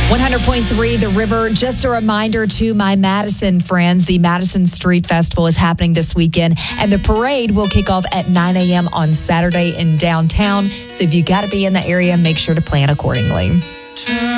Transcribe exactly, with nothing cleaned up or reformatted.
one hundred point three The River. Just a reminder to my Madison friends, the Madison Street Festival is happening this weekend, and the parade will kick off at nine a.m. on Saturday in downtown. So if you got to be in the area, make sure to plan accordingly.